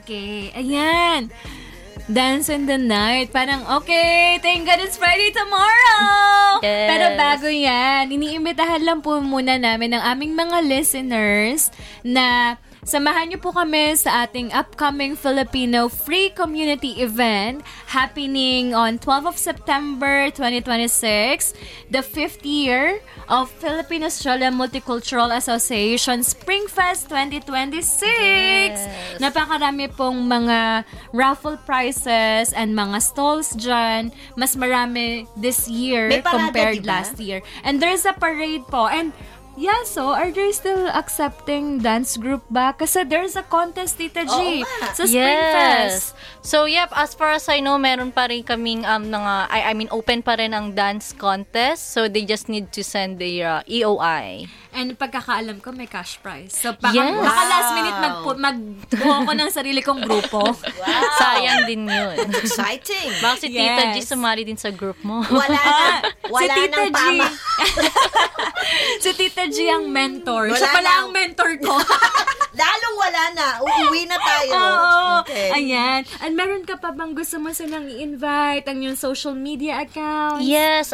Okay, ayan. Dance in the night. Parang, okay, thank God it's Friday tomorrow! Yes. Pero bago yan, iniimbitahan lang po muna namin ng aming mga listeners na samahan niyo po kami sa ating upcoming Filipino Free Community Event happening on 12 of September 2026, the 5th year of Philippine Australian Multicultural Association Springfest 2026. Yes. Napakarami pong mga raffle prizes and mga stalls dyan. Mas marami this year May parada, compared diba? last year. And there's a parade po. And yeah, so are they still accepting dance group ba? Kasi there's a contest, Tita G, Oo nga. sa Springfest. So, yep, as far as I know, meron pa rin kaming, I mean, open pa rin ang dance contest. So, they just need to send their EOI. And pagkakaalam ko, may cash prize. So, Yes. baka last minute magbuo ko ng sarili kong grupo. Sayang din yun. Exciting. Baka si Tita G Yes. sumali din sa group mo. Wala na. Wala si Tita nang tama. Si Tita G ang mentor. Wala Siya pala na. ang mentor ko. Lalong wala na. Uuwi na tayo. Oo. Okay. Ayan. And meron ka pa bang gusto mo silang i-invite? Ang yung social media account? Yes,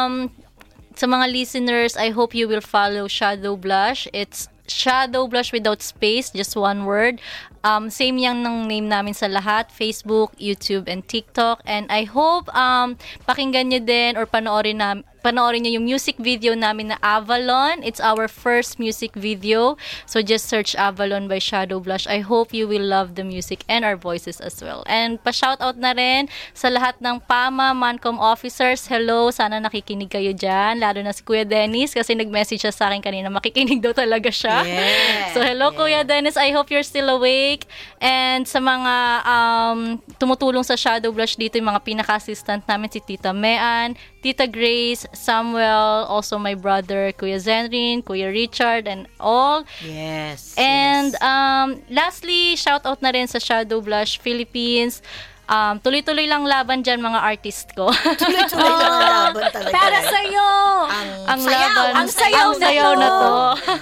sa mga listeners, I hope you will follow Shadow Blush. It's Shadow Blush without space, just one word. Same yang ng name namin sa lahat, Facebook, YouTube, and TikTok. And I hope pakinggan nyo din or panoorin nyo yung music video namin na Avalon. It's our first music video. So just search Avalon by Shadow Blush. I hope you will love the music and our voices as well. And pa-shoutout na rin sa lahat ng PAMA, Mancom officers. Hello, sana nakikinig kayo dyan. Lalo na si Kuya Dennis kasi nag-message siya sa akin kanina. Makikinig daw talaga siya. Yeah. So hello, Kuya Dennis. I hope you're still awake. And sa mga tumutulong sa Shadow Blush dito, yung mga pinaka-assistant namin, si Tita Mean, Tita Grace, Samuel, also my brother, Kuya Zenrin, Kuya Richard, and all. Yes. And lastly, shout out na rin sa Shadow Blush Philippines. Tuloy-tuloy lang laban dyan, mga artist ko. Tuloy-tuloy lang ang laban talaga. Para sa'yo! ang sayaw, laban, ang sayaw na to.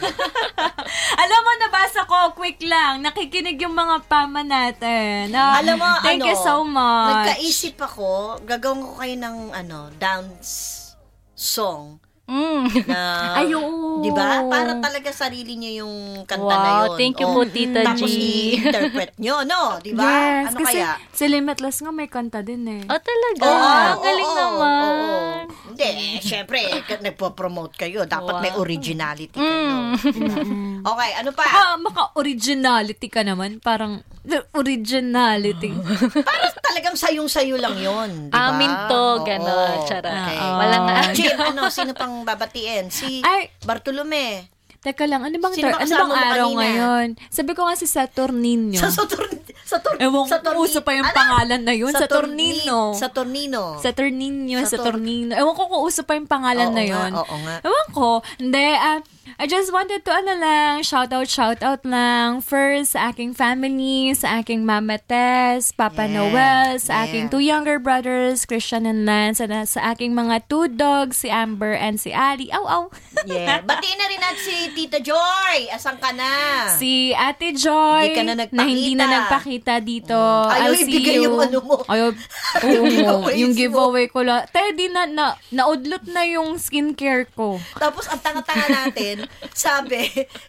Alam mo, nabasa ko, quick lang, nakikinig yung mga PAMA natin. Alam mo, thank you so much. Nagkaisip ako, gagawin ko kayo ng dance song. Na, Ay, oo. di ba? Para talaga sarili niyo yung kanta na Wow, yun. thank you po, Tita G. Tapos i-interpret nyo, no? Di ba? Yes, Ano kasi kaya? si Limitless nga may kanta din eh. Oh, talaga? Oo, Galing oo, naman. oo. Hindi, syempre, nagpo-promote kayo. Dapat may originality kayo. Diba? Okay, ano pa? Maka-originality ka naman. Parang, originality. Para talagang sayong-sayo lang yun. Diba? Minto, gano'n. Oo. Charot. Okay. Walang Jim, sino pang babatiin? Si Ay. Bartolome. Teka lang, ano bang, Sino ba ano kasama bang mo araw kanina? ngayon? Sabi ko nga si Saturnino. Ewan Ewan ko, uso pa yung pangalan na yun. Saturnino. Saturnino. Saturnino. Ewan ko kung uso pa yung pangalan Oo na nga, yun. oo nga. Ewan ko. Hindi, I just wanted to, shout out lang. First, sa aking family, sa aking Mama Tess, Papa Yeah, Noel, sa yeah. aking 2 younger brothers, Christian and Lance, sa aking mga 2 dogs, si Amber and si Ali. Aw. Yeah. Batiin na rin natin si Tita Joy. Asan ka na? Si Ate Joy, Hindi ka na nagpakita. hindi na nagpakita dito. Ayaw I'll see ibigay you. yung ano mo. Ayaw, giveaways yung mo. giveaway ko lang. Teddy, naudlot na yung skincare ko. Tapos ang tanga-tanga natin, sabi,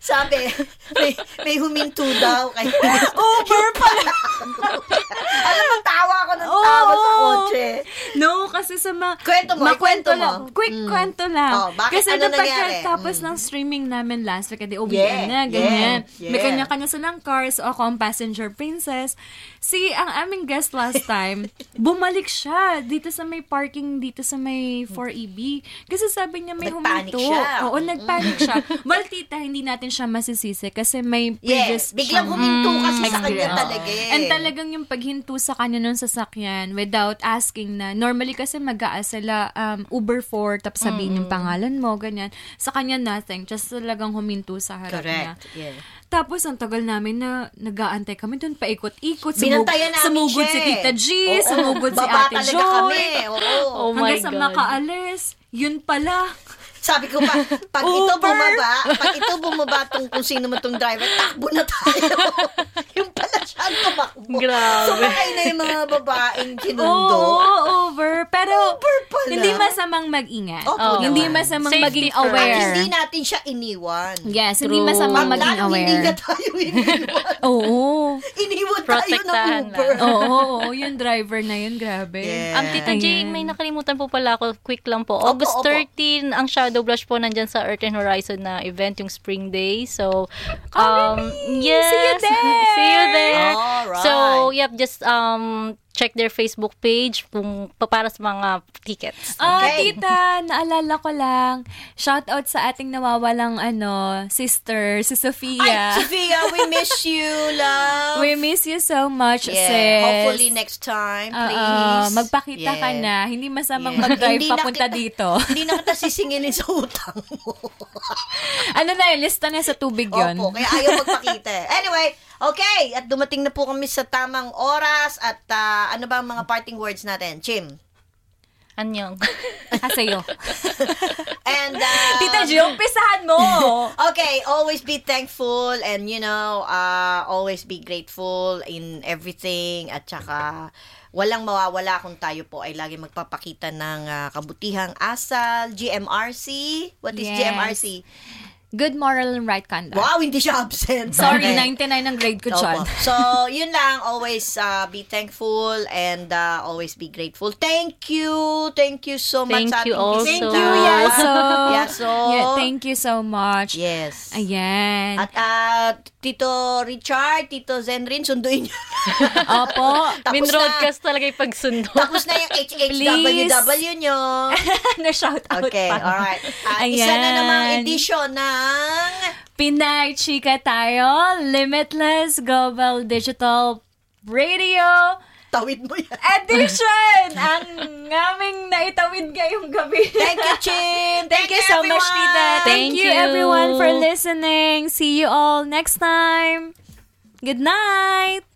may huminto daw. Uber pala. Alam mo, tawa ako ng tawa sa kotse. No, kasi sa Kwento mo, makwento kwento mo. lang. Quick kwento lang. Oh, bakit? Kasi Ano nangyari? tapos ng streaming namin last week, uwi Yeah, na, ganyan. yeah. May kanya-kanya silang cars, o ako ang passenger princess. Ang aming guest last time, bumalik siya dito sa may parking, dito sa may 4EB. Kasi sabi niya may Nagpanic huminto. siya. Oo, nagpanic siya. Well, tita, hindi natin siya masisisi kasi may previous Yes, biglang huminto kasi sa kanya experience. talaga eh. And talagang yung paghinto sa kanya nung sasakyan without asking na, normally kasi mag-aas sila Uber for, tapos sabihin yung pangalan mo, ganyan. Sa kanya nothing, just talagang huminto sa harap niya. Correct, yeah. Tapos, ang tagal namin na nag-aantay kami doon, paikot-ikot. Binantayan namin sumugod siya si Tita G, Oo, sumugod si baba Ate talaga Joy. kami. Oo. Oh my Hanggang sa God. makaalis, yun pala. Sabi ko pa, pag ito bumaba kung sino man tong driver, takbo na tayo. Yung pala siya ang tumakbo. Grabe. Sumakay na yung mga babaeng kinundo. Over. Pero, Over pala. hindi masamang mag-ingat. Opo Hindi naman. masamang Safety maging first. At aware. hindi natin siya iniwan. Yes, hindi True. masamang Pag maging lalong hindi aware. na tayo iniwan. Oo. Iniwan tayo ng Protektahan Uber. Oo, yung driver na yun, grabe. Yeah. Tita J, Ayan. may nakalimutan po pala ako. Quick lang po. Opo, August opo. 13, ang Shadow Blush po nandyan sa Earth and Horizon na event, yung Spring Day. So, yes. See you there. See you there. Alright. So, yep, just check their Facebook page kung para sa mga tickets. Okay. Tita, naalala ko lang, shout out sa ating nawawalang sister, si Sofia. Ay, Sophia, we miss you, love. We miss you so much, Yeah, sis. hopefully next time, please. Magpakita ka Yeah. na. Hindi masamang Yeah. mag-drive Hindi na papunta kita- dito. Hindi na kita sisingilin sa utang mo. Ano na yun? Lista na sa tubig yun. Opo, kaya ayaw magpakita. Anyway, okay, at dumating na po kami sa tamang oras at ano ba ang mga parting words natin? Chim. Anyong. Sa'yo. And, Tita Jill, umpisahan mo. okay, always be thankful and, always be grateful in everything at saka walang mawawala kung tayo po ay lagi magpapakita ng kabutihang asal, GMRC. What is Yes. GMRC? Good moral and right conduct. Wow, hindi siya absent. Sorry, Okay. 99 ang grade ko Opo. dyan. So, yun lang. Always be thankful and always be grateful. Thank you. Thank you so much. Thank sa you ating also. Thank bisita. you, Yaso. Yaso. Yeah, thank you so much. Yes. Ayan. At Tito Richard, Tito Zenrin, sunduin niyo. Opo. Tapos Min-broadcast talaga yung pagsundo. Tapos na yung HHWW nyo. Na-shout out Okay, pa. alright. Isa na namang edisyon ng Pinay Chika tayo. Limitless Global Digital Radio tawid mo yan. Edition! Ang aming naitawid ngayong gabi. Thank you, Chin. Thank you so much, Tita. Thank Thank you, you. everyone, for listening. See you all next time. Good night.